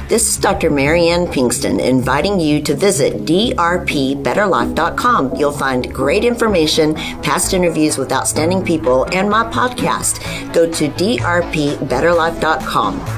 This is Dr. Marianne Pinkston inviting you to visit drpbetterlife.com. You'll find great information, past interviews with outstanding people, and my podcast. Go to drpbetterlife.com.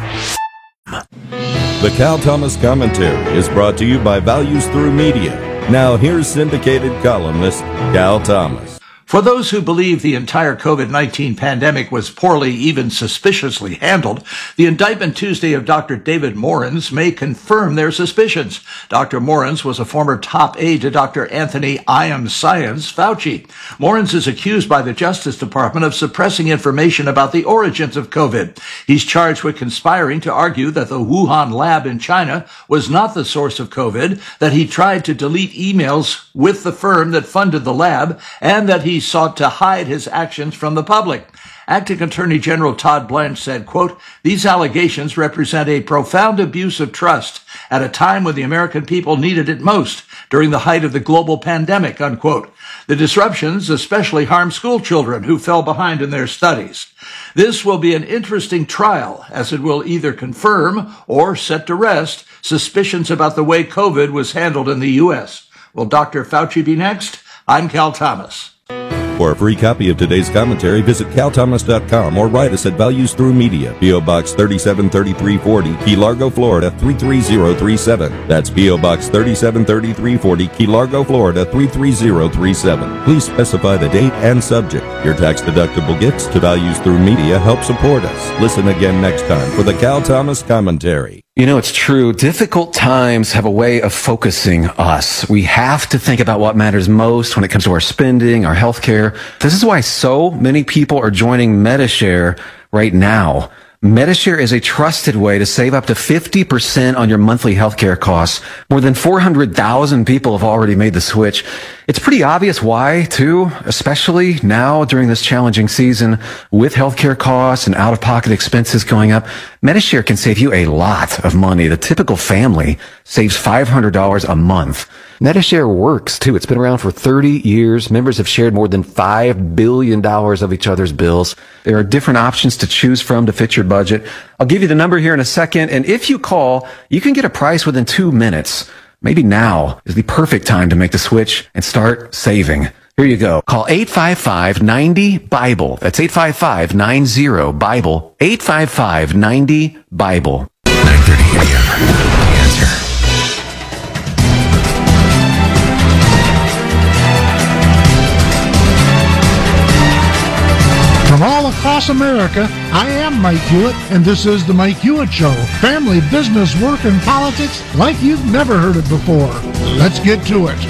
The Cal Thomas Commentary is brought to you by Values Through Media. Now here's syndicated columnist Cal Thomas. For those who believe the entire COVID-19 pandemic was poorly, even suspiciously handled, the indictment Tuesday of Dr. David Morens may confirm their suspicions. Dr. Morens was a former top aide to Dr. Anthony I Am Science Fauci. Morens is accused by the Justice Department of suppressing information about the origins of COVID. He's charged with conspiring to argue that the Wuhan lab in China was not the source of COVID, that he tried to delete emails with the firm that funded the lab, and that he sought to hide his actions from the public. Acting Attorney General Todd Blanche said, quote, "These allegations represent a profound abuse of trust at a time when the American people needed it most, during the height of the global pandemic," unquote. The disruptions especially harm school children who fell behind in their studies. This will be an interesting trial, as it will either confirm or set to rest suspicions about the way COVID was handled in the U.S. Will Dr. Fauci be next? I'm Cal Thomas. For a free copy of today's commentary, visit calthomas.com or write us at Values Through Media, P.O. Box 373340, Key Largo, Florida 33037. That's P.O. Box 373340, Key Largo, Florida 33037. Please specify the date and subject. Your tax-deductible gifts to Values Through Media help support us. Listen again next time for the Cal Thomas Commentary. You know, it's true. Difficult times have a way of focusing us. We have to think about what matters most when it comes to our spending, our health care. This is why so many people are joining Medi-Share right now. Medi-Share is a trusted way to save up to 50% on your monthly healthcare costs. More than 400,000 people have already made the switch. It's pretty obvious why, too, especially now during this challenging season with healthcare costs and out-of-pocket expenses going up. Medi-Share can save you a lot of money. The typical family saves $500 a month. Medi-Share works, too. It's been around for 30 years. Members have shared more than $5 billion of each other's bills. There are different options to choose from to fit your budget. I'll give you the number here in a second, and if you call, you can get a price within 2 minutes. Maybe now is the perfect time to make the switch and start saving. Here you go. Call 855-90-BIBLE. That's 855-90-BIBLE. 855-90-BIBLE. 930 AM. The Answer. From all across America, I am Mike Hewitt, and this is The Mike Hewitt Show. Family, business, work, and politics like you've never heard it before. Let's get to it.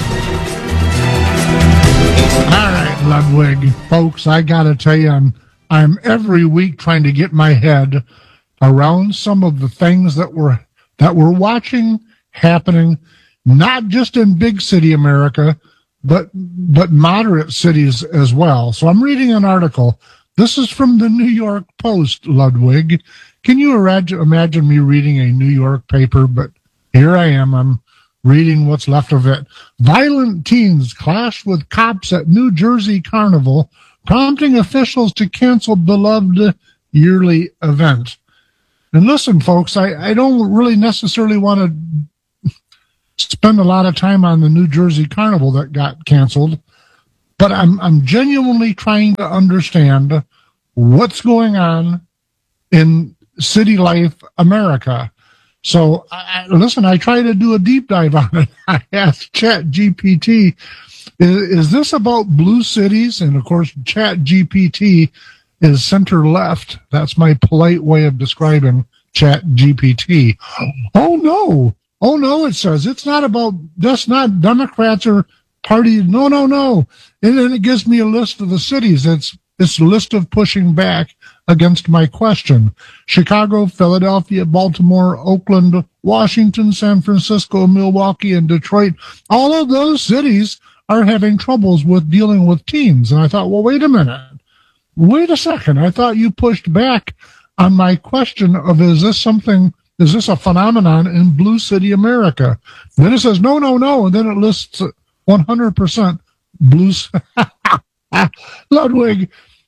All right, Ludwig. Folks, I got to tell you, I'm every week trying to get my head around some of the things that we're watching happening, not just in big city America, but moderate cities as well. So I'm reading an article. This is from the New York Post, Ludwig. Can you imagine me reading a New York paper? But here I am. I'm reading what's left of it. Violent teens clashed with cops at New Jersey Carnival, prompting officials to cancel beloved yearly event. And listen, folks, I don't really necessarily want to spend a lot of time on the New Jersey Carnival that got canceled. But I'm genuinely trying to understand what's going on in city life America. So, listen, I try to do a deep dive on it. I asked ChatGPT, is this about blue cities? And, of course, ChatGPT is center left. That's my polite way of describing ChatGPT. Oh, no, it says it's not about, that's not Democrats or party. No. And then it gives me a list of the cities. It's a list of pushing back against my question. Chicago, Philadelphia, Baltimore, Oakland, Washington, San Francisco, Milwaukee, and Detroit. All of those cities are having troubles with dealing with teens. And I thought, well, wait a minute. Wait a second. I thought you pushed back on my question of, is this a phenomenon in blue city America? Then it says, no. And then it lists 100% blue. Ludwig,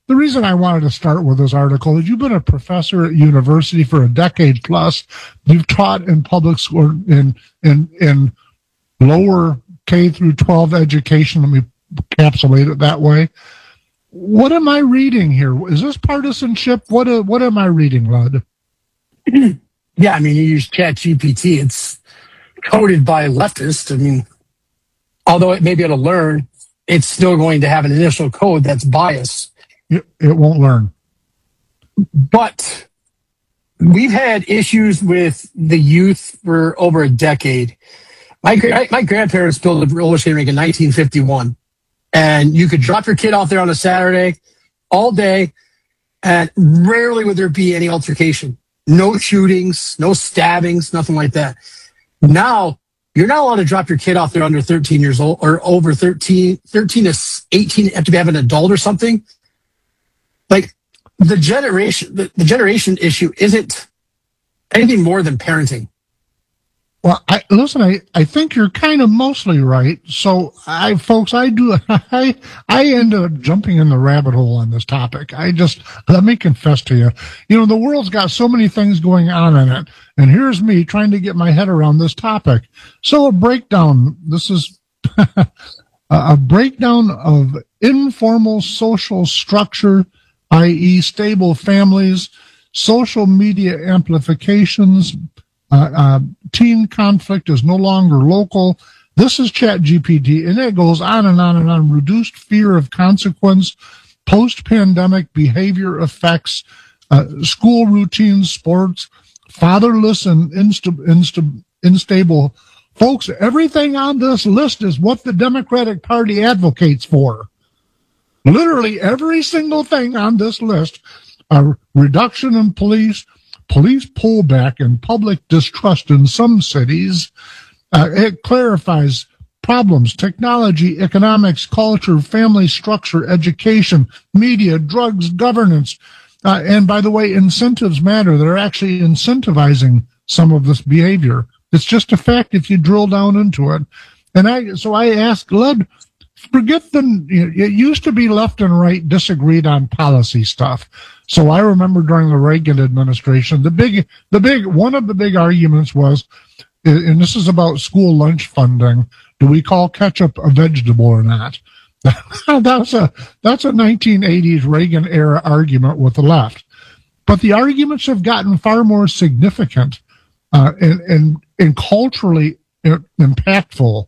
the reason I wanted to start with this article is you've been a professor at university for a decade plus. You've taught in public school, in lower K through 12 education. Let me encapsulate it that way. What am I reading here? Is this partisanship? What am I reading, Lud? Yeah, I mean, you use ChatGPT. It's coded by leftists. I mean, although it may be able to learn, it's still going to have an initial code that's biased. It won't learn. But we've had issues with the youth for over a decade. My grandparents built a roller skating rink in 1951. And you could drop your kid off there on a Saturday all day, and rarely would there be any altercation. No shootings, no stabbings, nothing like that. Now, you're not allowed to drop your kid off there under 13 years old or over 13 to 18, have to have an adult or something. Like the generation issue isn't anything more than parenting. Well, I think you're kind of mostly right. So I end up jumping in the rabbit hole on this topic. Let me confess to you, the world's got so many things going on in it. And here's me trying to get my head around this topic. So a breakdown, this is a breakdown of informal social structure, i.e. stable families, social media amplifications, teen conflict is no longer local. This is ChatGPT, and it goes on and on and on. Reduced fear of consequence, post-pandemic behavior effects, school routines, sports, fatherless and unstable. Folks, everything on this list is what the Democratic Party advocates for. Literally every single thing on this list, a reduction in police pullback and public distrust in some cities. It clarifies problems, technology, economics, culture, family structure, education, media, drugs, governance. And by the way, incentives matter. They're actually incentivizing some of this behavior. It's just a fact if you drill down into it. And I asked Lud, it used to be left and right disagreed on policy stuff. So I remember during the Reagan administration, one of the big arguments was, and this is about school lunch funding, do we call ketchup a vegetable or not? That's a 1980s Reagan era argument with the left. But the arguments have gotten far more significant and culturally impactful.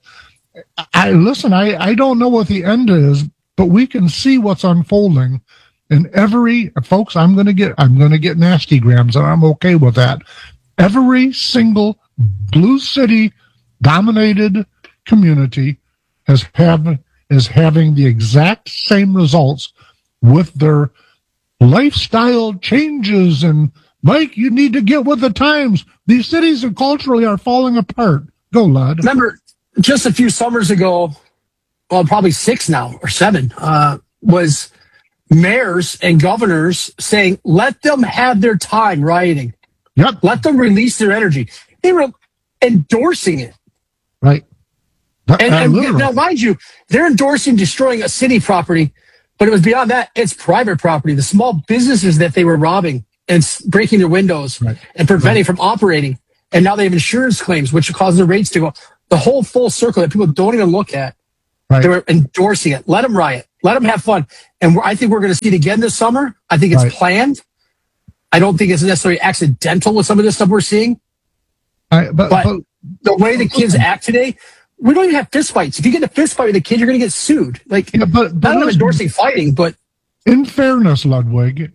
I don't know what the end is, but we can see what's unfolding. And folks, I'm going to get nasty grams, and I'm okay with that. Every single blue city dominated community is having the exact same results with their lifestyle changes. And Mike, you need to get with the times. These cities and culturally are falling apart. Go, Lud. Remember, just a few summers ago, well, probably 6 now or 7, was mayors and governors saying, let them have their time rioting. Yep. Let them release their energy. They were endorsing it. Right. And now, mind you, they're endorsing destroying a city property, but it was beyond that. It's private property. The small businesses that they were robbing and breaking their windows and preventing from operating. And now they have insurance claims, which cause their rates to go. The whole full circle that people don't even look at. Right. They were endorsing it. Let them riot. Let them have fun. And I think we're going to see it again this summer. I think it's planned. I don't think it's necessarily accidental with some of this stuff we're seeing. But the way the kids act today, we don't even have fistfights. If you get in a fistfight with a kid, you're going to get sued. I'm not endorsing fighting, but in fairness, Ludwig,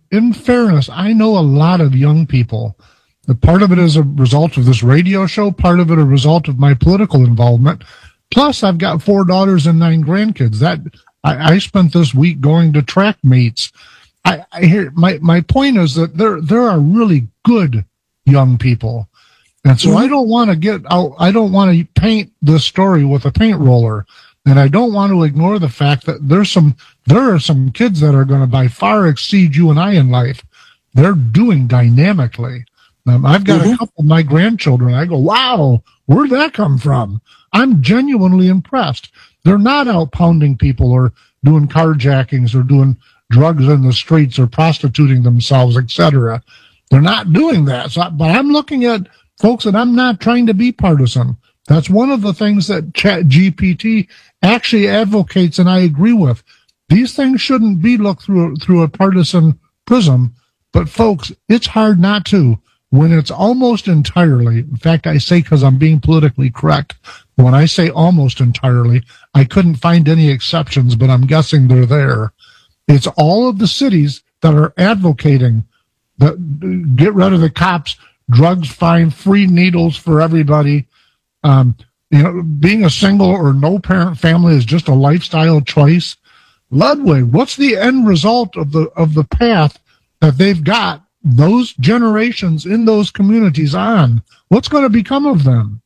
I know a lot of young people. Part of it is a result of this radio show. Part of it a result of my political involvement. Plus, I've got 4 daughters and 9 grandkids. I spent this week going to track meets. I hear my point is that there are really good young people, and so I don't want to get out. I don't want to paint this story with a paint roller, and I don't want to ignore the fact that there are some kids that are going to by far exceed you and I in life. They're doing dynamically. I've got a couple of my grandchildren. I go, wow, where'd that come from? I'm genuinely impressed. They're not out pounding people or doing carjackings or doing drugs in the streets or prostituting themselves, etc. They're not doing that. So, but I'm looking at folks, and I'm not trying to be partisan. That's one of the things that ChatGPT actually advocates, and I agree with. These things shouldn't be looked through a partisan prism, but folks, it's hard not to when it's almost entirely, in fact, I say because I'm being politically correct, when I say almost entirely, I couldn't find any exceptions, but I'm guessing they're there. It's all of the cities that are advocating that get rid of the cops, drugs fine, free needles for everybody. Being a single or no parent family is just a lifestyle choice. Ludwig, what's the end result of the path that they've got those generations in those communities on? What's going to become of them?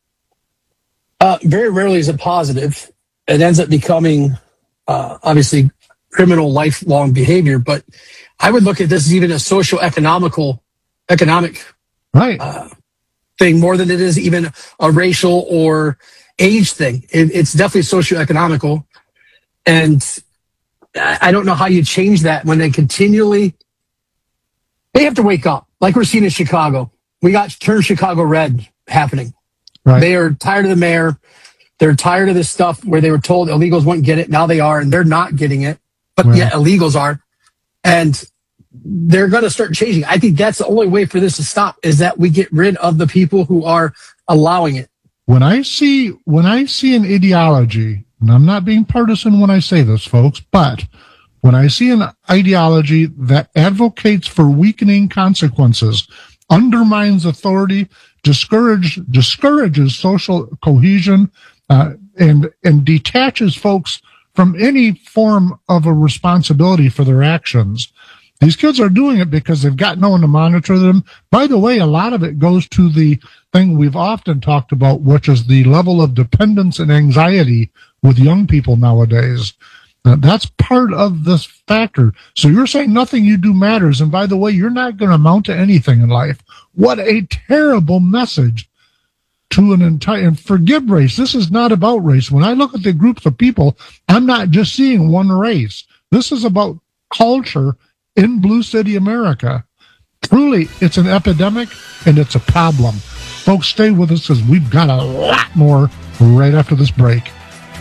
Very rarely is it positive. It ends up becoming, obviously, criminal lifelong behavior. But I would look at this as even a economic right. Thing more than it is even a racial or age thing. It's definitely socioeconomical. And I don't know how you change that when they have to wake up. Like we're seeing in Chicago. We got Turn Chicago Red happening. Right. They are tired of the mayor. They're tired of this stuff where they were told illegals wouldn't get it. Now they are, and they're not getting it. But yet illegals are. And they're going to start changing. I think that's the only way for this to stop, is that we get rid of the people who are allowing it. When I see an ideology, and I'm not being partisan when I say this, folks, but when I see an ideology that advocates for weakening consequences, undermines authority, discourages social cohesion, and detaches folks from any form of a responsibility for their actions. These kids are doing it because they've got no one to monitor them. By the way, a lot of it goes to the thing we've often talked about, which is the level of dependence and anxiety with young people nowadays. That's part of this factor. So you're saying nothing you do matters. And by the way, you're not going to amount to anything in life. What a terrible message to an entire, and forgive race. This is not about race. When I look at the groups of people, I'm not just seeing one race. This is about culture in Blue City, America. Truly, it's an epidemic and it's a problem. Folks, stay with us because we've got a lot more right after this break.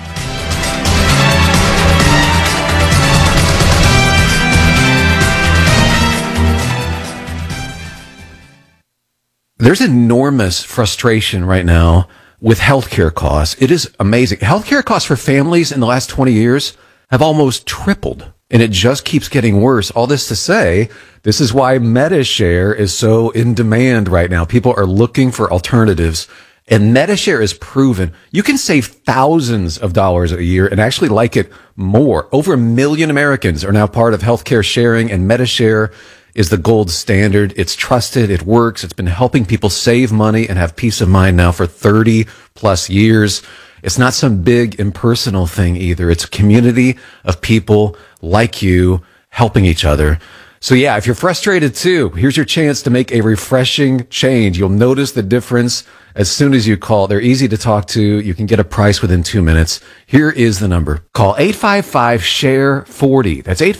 There's enormous frustration right now with healthcare costs. It is amazing. Healthcare costs for families in the last 20 years have almost tripled, and it just keeps getting worse. All this to say, this is why Medi-Share is so in demand right now. People are looking for alternatives, and Medi-Share is proven. You can save thousands of dollars a year and actually like it more. Over 1 million Americans are now part of healthcare sharing, and Medi-Share is the gold standard. It's trusted. It works. It's been helping people save money and have peace of mind now for 30 plus years. It's not some big impersonal thing either. It's a community of people like you helping each other. So yeah, if you're frustrated too, here's your chance to make a refreshing change. You'll notice the difference as soon as you call. They're easy to talk to. You can get a price within 2 minutes. Here is the number. Call 855-SHARE-40. That's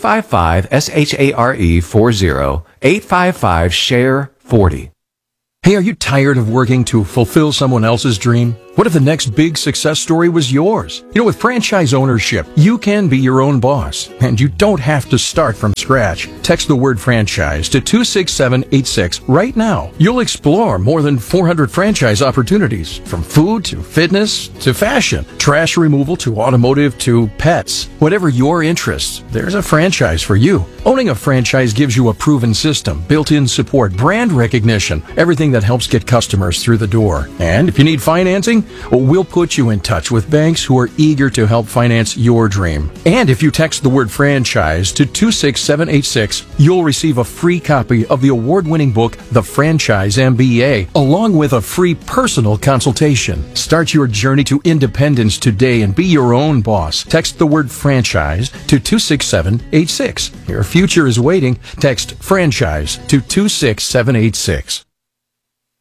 855-SHARE-40. 855-SHARE-40. Hey, are you tired of working to fulfill someone else's dream? What if the next big success story was yours? You know, with franchise ownership, you can be your own boss, and you don't have to start from scratch. Text the word franchise to 26786 right now. You'll explore more than 400 franchise opportunities, from food to fitness to fashion, trash removal to automotive to pets. Whatever your interests, there's a franchise for you. Owning a franchise gives you a proven system, built-in support, brand recognition, everything that helps get customers through the door. And if you need financing, we'll put you in touch with banks who are eager to help finance your dream. And if you text the word franchise to 26786, you'll receive a free copy of the award-winning book, The Franchise MBA, along with a free personal consultation. Start your journey to independence today and be your own boss. Text the word franchise to 26786. Your future is waiting. Text franchise to 26786.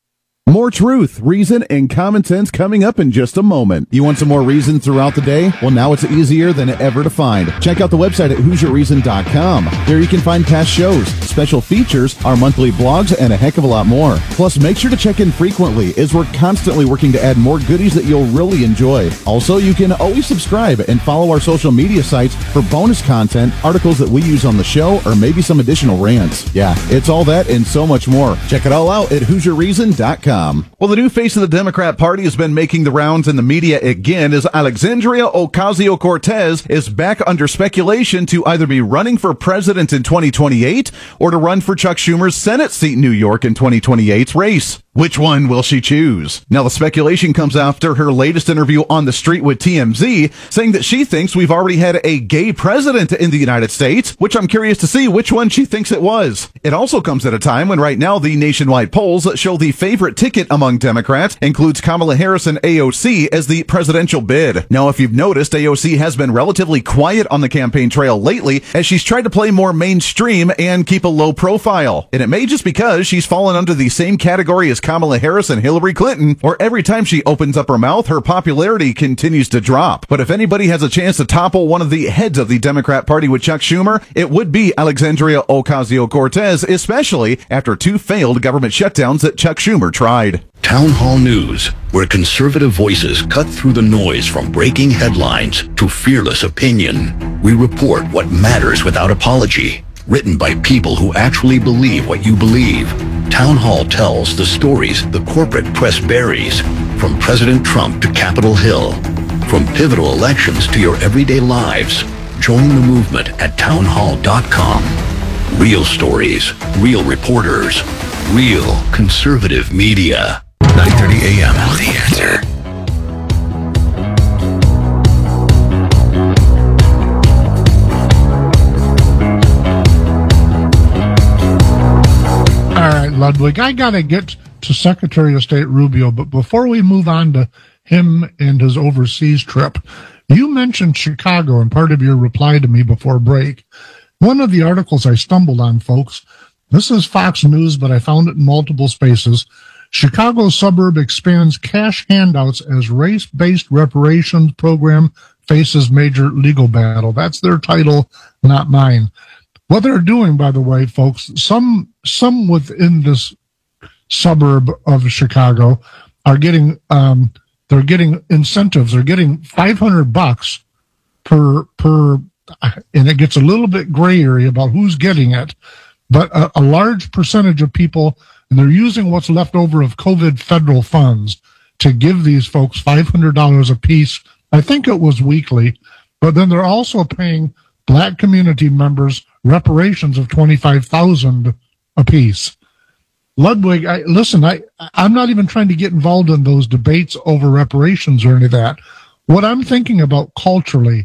More truth, reason, and common sense coming up in just a moment. You want some more reason throughout the day? Well, now it's easier than ever to find. Check out the website at HoosierReason.com. There you can find past shows, special features, our monthly blogs, and a heck of a lot more. Plus, make sure to check in frequently, as we're constantly working to add more goodies that you'll really enjoy. Also, you can always subscribe and follow our social media sites for bonus content, articles that we use on the show, or maybe some additional rants. Yeah, it's all that and so much more. Check it all out at HoosierReason.com. Well, the new face of the Democrat Party has been making the rounds in the media again as Alexandria Ocasio-Cortez is back under speculation to either be running for president in 2028 or to run for Chuck Schumer's Senate seat in New York in 2028's race. Which one will she choose? Now, the speculation comes after her latest interview on the street with TMZ, saying that she thinks we've already had a gay president in the United States, which I'm curious to see which one she thinks it was. It also comes at a time when right now the nationwide polls show the favorite ticket among Democrats includes Kamala Harris and AOC as the presidential bid. Now, if you've noticed, AOC has been relatively quiet on the campaign trail lately as she's tried to play more mainstream and keep a low profile. And it may just because she's fallen under the same category as Kamala Harris and Hillary Clinton, or every time she opens up her mouth, her popularity continues to drop. But if anybody has a chance to topple one of the heads of the Democrat Party with Chuck Schumer, it would be Alexandria Ocasio-Cortez, especially after 2 failed government shutdowns that Chuck Schumer tried. Town Hall News, where conservative voices cut through the noise from breaking headlines to fearless opinion. We report what matters without apology. Written by people who actually believe what you believe. Town Hall tells the stories the corporate press buries, from President Trump to Capitol Hill, from pivotal elections to your everyday lives. Join the movement at townhall.com. Real stories, real reporters, real conservative media. 9:30 a.m. The Answer. All right, Ludwig, I got to get to Secretary of State Rubio, but before we move on to him and his overseas trip, you mentioned Chicago in part of your reply to me before break. One of the articles I stumbled on, folks, this is Fox News, but I found it in multiple spaces. Chicago suburb expands cash handouts as race-based reparations program faces major legal battle. That's their title, not mine. What they're doing, by the way, folks, some within this suburb of Chicago are getting they're getting incentives. They're getting $500 per, and it gets a little bit gray area about who's getting it, but a large percentage of people, and they're using what's left over of COVID federal funds to give these folks $500 a piece. I think it was weekly, but then they're also paying Black community members reparations of $25,000 a piece. Ludwig, I'm not even trying to get involved in those debates over reparations or any of that. What I'm thinking about culturally,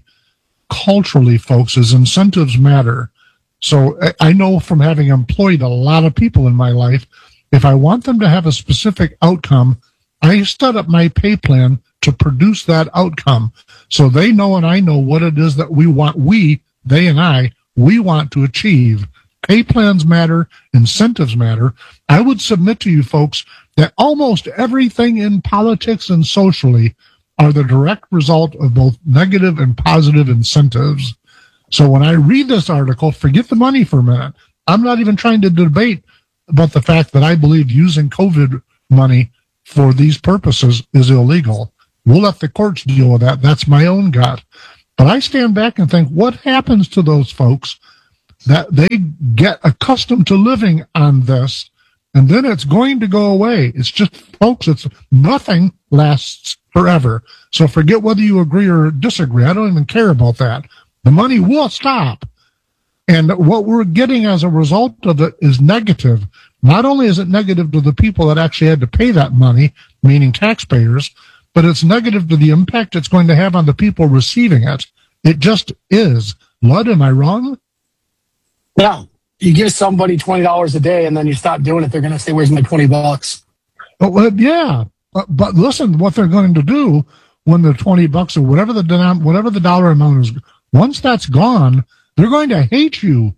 folks, is incentives matter. So I know from having employed a lot of people in my life, if I want them to have a specific outcome, I set up my pay plan to produce that outcome. So they know and I know what it is that we want, they and I want to achieve. Pay plans matter, incentives matter. I would submit to you folks that almost everything in politics and socially are the direct result of both negative and positive incentives. So when I read this article, forget the money for a minute. I'm not even trying to debate about the fact that I believe using COVID money for these purposes is illegal. We'll let the courts deal with that. That's my own gut. But I stand back and think, what happens to those folks that they get accustomed to living on this, and then it's going to go away? It's just, folks, nothing lasts forever. So forget whether you agree or disagree. I don't even care about that. The money will stop. And what we're getting as a result of it is negative. Not only is it negative to the people that actually had to pay that money, meaning taxpayers, but it's negative to the impact it's going to have on the people receiving it. It just is. Lud, am I wrong? Yeah. You give somebody $20 a day and then you stop doing it, they're going to say, where's my $20? Well, yeah. But listen, what they're going to do when the $20 or whatever the dollar amount is, once that's gone, they're going to hate you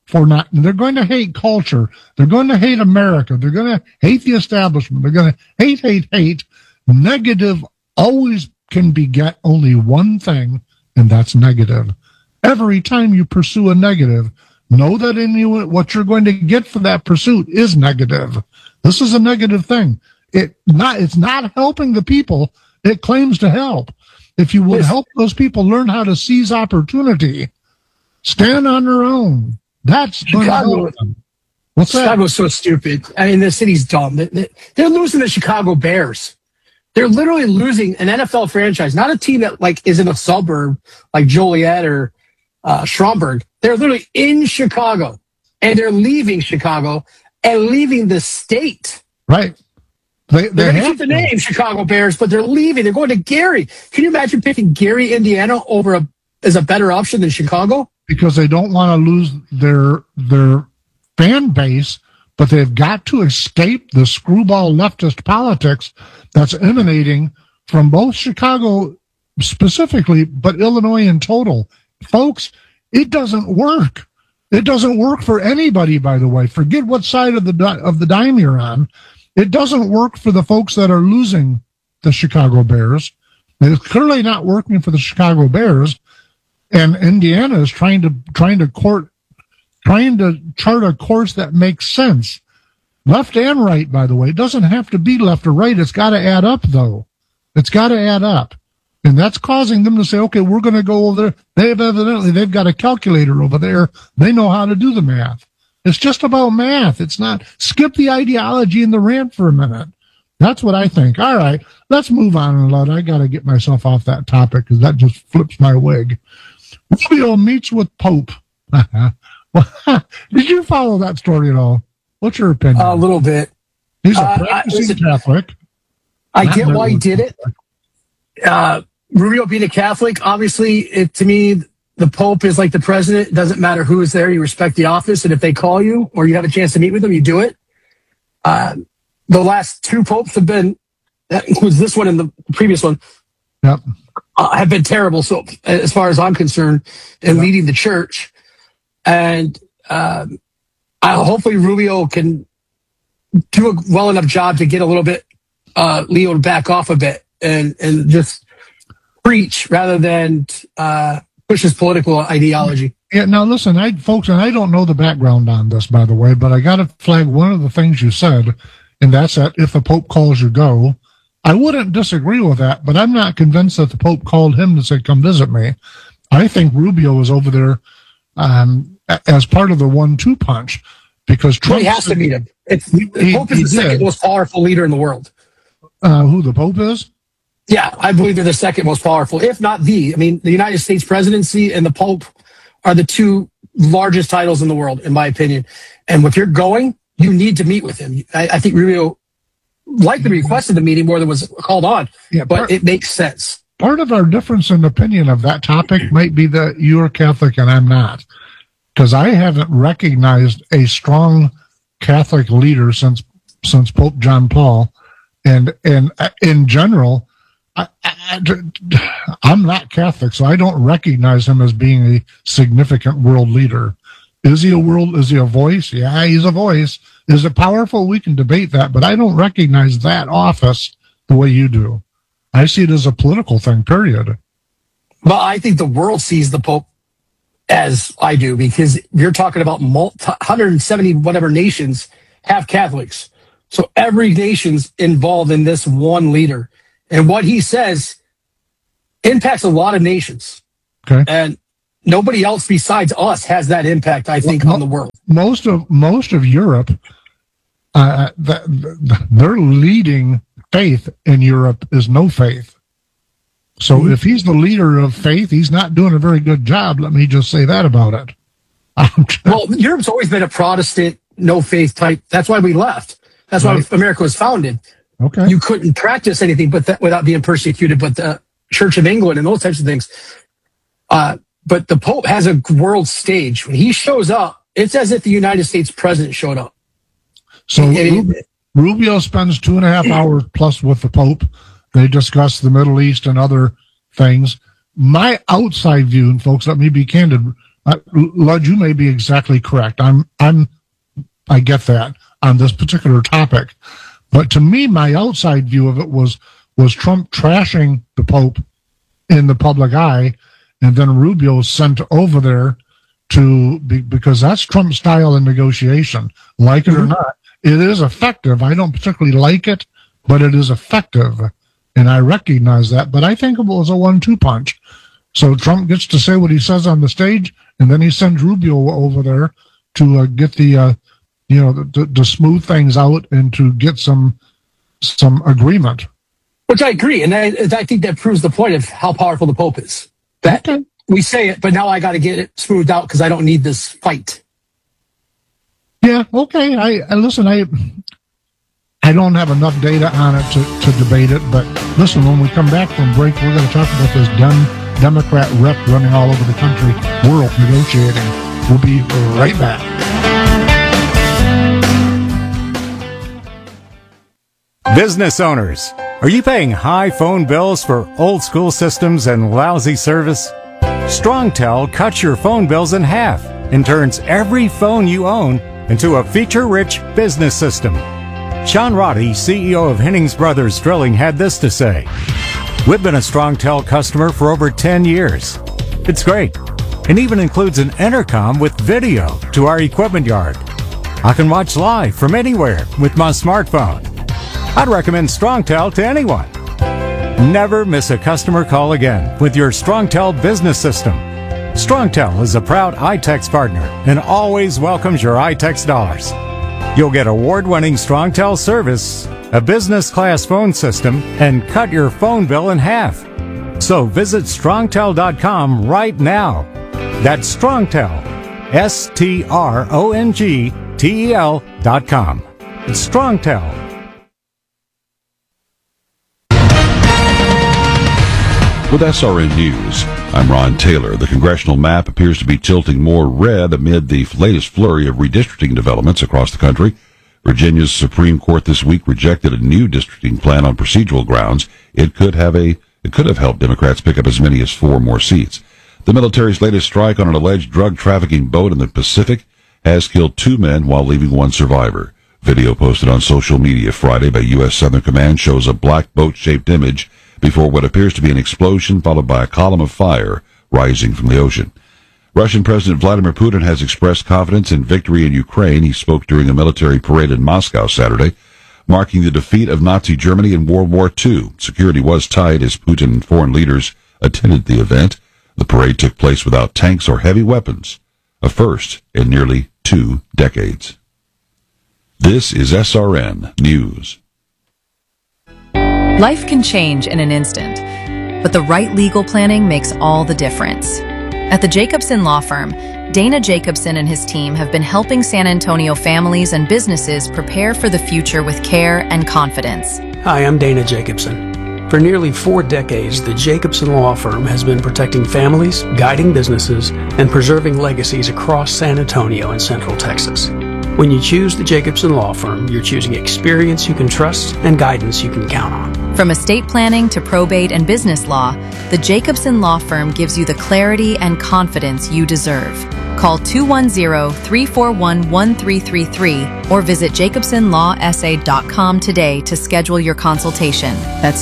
for not. They're going to hate culture. They're going to hate America. They're going to hate the establishment. They're going to hate. Negative always can beget only one thing, and that's negative. Every time you pursue a negative, know that in you, what you're going to get for that pursuit is negative. This is a negative thing. It's not helping the people it claims to help. If you would help those people learn how to seize opportunity, stand on their own, that's going to help them. What's that? Chicago's so stupid. I mean, the city's dumb. They're losing the Chicago Bears. They're literally losing an NFL franchise, not a team that like is in a suburb like Joliet or Schaumburg. They're literally in Chicago, and they're leaving Chicago and leaving the state. Right. They're going to keep the name Chicago Bears, but they're leaving. They're going to Gary. Can you imagine picking Gary, Indiana as a better option than Chicago? Because they don't want to lose their fan base, but they've got to escape the screwball leftist politics that's emanating from both Chicago specifically, but Illinois in total. Folks, it doesn't work. It doesn't work for anybody, by the way. Forget what side of the dime you're on. It doesn't work for the folks that are losing the Chicago Bears. It's clearly not working for the Chicago Bears, and Indiana is trying to chart a course that makes sense. Left and right, by the way. It doesn't have to be left or right. It's got to add up, though. It's got to add up. And that's causing them to say, okay, we're going to go over there. They've got a calculator over there. They know how to do the math. It's just about math. It's not. Skip the ideology and the rant for a minute. That's what I think. All right, let's move on a lot. I got to get myself off that topic because that just flips my wig. Rubio meets with Pope. Did you follow that story at all? What's your opinion? A little bit. He's a practicing Catholic. I get why he did it. Rubio being a Catholic, obviously, to me, the Pope is like the president. It doesn't matter who is there. You respect the office. And if they call you or you have a chance to meet with them, you do it. The last two popes have been, that includes this one and the previous one, have been terrible. So as far as I'm concerned, in leading the church. And hopefully Rubio can do a well enough job to get a little bit Leo to back off a bit and just preach rather than push his political ideology. Yeah, now listen, folks, and I don't know the background on this, by the way, but I got to flag one of the things you said, and that's that if the Pope calls you, go. I wouldn't disagree with that, but I'm not convinced that the Pope called him to say, come visit me. I think Rubio was over there as part of the 1-2 punch because Trump... He has to meet him. The Pope is the second most powerful leader in the world. Who, the Pope is? Yeah, I believe they're the second most powerful, if not the. I mean, the United States presidency and the Pope are the two largest titles in the world, in my opinion. And if you're going, you need to meet with him. I think Rubio likely requested the meeting more than was called on, but it makes sense. Part of our difference in opinion of that topic might be that you're Catholic and I'm not, because I haven't recognized a strong Catholic leader since Pope John Paul, and in general, I'm not Catholic, so I don't recognize him as being a significant world leader. Is he a voice? Yeah, he's a voice. Is it powerful? We can debate that, but I don't recognize that office the way you do. I see it as a political thing, period. Well, I think the world sees the Pope as I do, because you're talking about 170 whatever nations have Catholics. So every nation's involved in this one leader. And what he says impacts a lot of nations. Okay. And nobody else besides us has that impact, I think, on the world. Most of Europe, their leading faith in Europe is no faith. So if he's the leader of faith, he's not doing a very good job. Let me just say that about it. Well, Europe's always been a Protestant, no faith type. That's why we left. That's why America was founded. Okay. You couldn't practice anything without being persecuted, but the Church of England and those types of things. But the Pope has a world stage. When he shows up, it's as if the United States president showed up. So Rubio spends 2.5 hours plus with the Pope. They discuss the Middle East and other things. My outside view, and folks, let me be candid, Lud, you may be exactly correct. I get that on this particular topic. But to me, my outside view of it was Trump trashing the Pope in the public eye, and then Rubio sent over there because that's Trump's style in negotiation. Like it or not, it is effective. I don't particularly like it, but it is effective, and I recognize that. But I think it was a 1-2 punch. So Trump gets to say what he says on the stage, and then he sends Rubio over there to get the to smooth things out and to get some agreement. Which I agree, and I think that proves the point of how powerful the Pope is. That we say it, but now I got to get it smoothed out because I don't need this fight. Yeah, okay. I listen. I don't have enough data on it to debate it, but listen, when we come back from break, we're going to talk about this Democrat rep running all over the country, world negotiating. We'll be right back. Business owners, are you paying high phone bills for old school systems and lousy service? StrongTel cuts your phone bills in half and turns every phone you own into a feature-rich business system. Sean Roddy, CEO of Hennings Brothers Drilling, had this to say: "We've been a StrongTel customer for over 10 years. It's great, and even includes an intercom with video to our equipment yard. I can watch live from anywhere with my smartphone. I'd recommend StrongTel to anyone. Never miss a customer call again with your StrongTel business system. StrongTel is a proud iTex partner and always welcomes your iTex dollars. You'll get award-winning StrongTel service, a business-class phone system, and cut your phone bill in half. So visit StrongTel.com right now. That's StrongTel, StrongTel.com. It's StrongTel. With SRN News, I'm Ron Taylor. The congressional map appears to be tilting more red amid the latest flurry of redistricting developments across the country. Virginia's Supreme Court this week rejected a new districting plan on procedural grounds. It could have helped Democrats pick up as many as 4 more seats. The military's latest strike on an alleged drug trafficking boat in the Pacific has killed 2 men while leaving 1 survivor. Video posted on social media Friday by U.S. Southern Command shows a black boat-shaped image before what appears to be an explosion followed by a column of fire rising from the ocean. Russian President Vladimir Putin has expressed confidence in victory in Ukraine. He spoke during a military parade in Moscow Saturday, marking the defeat of Nazi Germany in World War II. Security was tight as Putin and foreign leaders attended the event. The parade took place without tanks or heavy weapons, a first in nearly 2 decades. This is SRN News. Life can change in an instant, but the right legal planning makes all the difference. At the Jacobson Law Firm, Dana Jacobson and his team have been helping San Antonio families and businesses prepare for the future with care and confidence. Hi, I'm Dana Jacobson. For nearly 4 decades, the Jacobson Law Firm has been protecting families, guiding businesses, and preserving legacies across San Antonio and Central Texas. When you choose the Jacobson Law Firm, you're choosing experience you can trust and guidance you can count on. From estate planning to probate and business law, the Jacobson Law Firm gives you the clarity and confidence you deserve. Call 210-341-1333 or visit jacobsonlawsa.com today to schedule your consultation. That's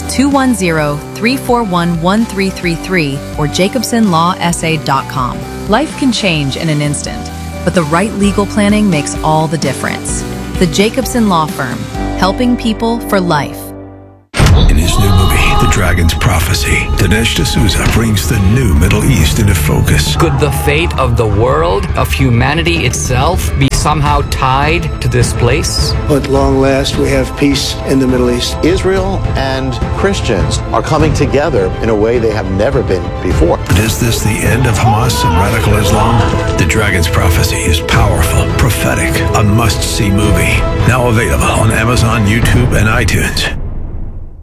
210-341-1333 or jacobsonlawsa.com. Life can change in an instant, but the right legal planning makes all the difference. The Jacobson Law Firm, helping people for life. In his new movie, The Dragon's Prophecy, Dinesh D'Souza brings the new Middle East into focus. Could the fate of the world, of humanity itself, be somehow tied to this place? At long last, we have peace in the Middle East. Israel and Christians are coming together in a way they have never been before. But is this the end of Hamas and radical Islam? The Dragon's Prophecy is powerful, prophetic, a must-see movie. Now available on Amazon, YouTube, and iTunes.